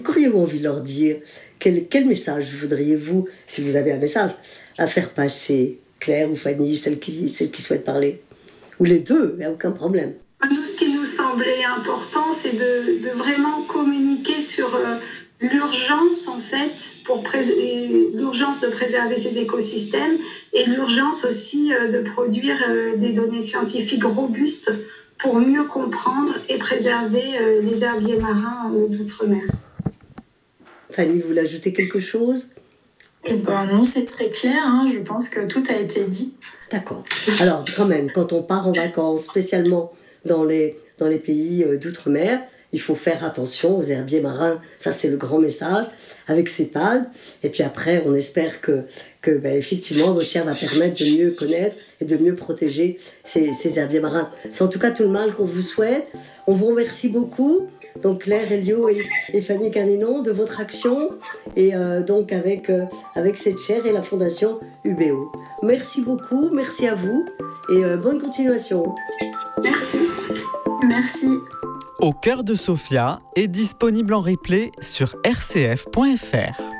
Qu'auriez-vous envie de leur dire? Quel message voudriez-vous, si vous avez un message, à faire passer? Claire ou Fanny, celle qui souhaite parler? Ou les deux, il n'y a aucun problème. Nous, ce qui nous semblait important, c'est de vraiment communiquer sur l'urgence, en fait, l'urgence de préserver ces écosystèmes et l'urgence aussi de produire des données scientifiques robustes pour mieux comprendre et préserver les herbiers marins d'outre-mer. Fanny, vous voulez ajouter quelque chose? Non, c'est très clair, je pense que tout a été dit. D'accord. Alors, quand même, quand on part en vacances, spécialement dans les pays d'outre-mer, il faut faire attention aux herbiers marins. Ça, c'est le grand message, avec ces palmes. Et puis après, on espère que effectivement, votre chaire va permettre de mieux connaître et de mieux protéger ces herbiers marins. C'est en tout cas tout le mal qu'on vous souhaite. On vous remercie beaucoup. Donc Claire Elio et Fanny Carninon de votre action et donc avec cette chaire et la fondation UBO. Merci beaucoup, merci à vous et bonne continuation. Merci. Merci. Au cœur de Sofia est disponible en replay sur rcf.fr.